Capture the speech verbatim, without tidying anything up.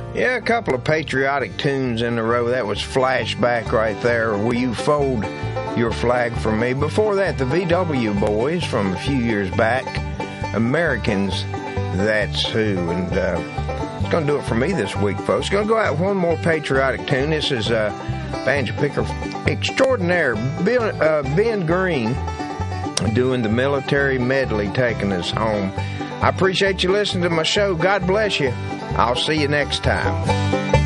Yeah, a couple of patriotic tunes in a row. That was Flashback right there. Will You Fold Your Flag for Me? Before that, the V W Boys from a few years back. Americans, That's Who. And uh, it's going to do it for me this week, folks. Going to go out with one more patriotic tune. This is uh, banjo picker extraordinaire Ben, uh, Ben Green doing the military medley, taking us home. I appreciate you listening to my show. God bless you. I'll see you next time.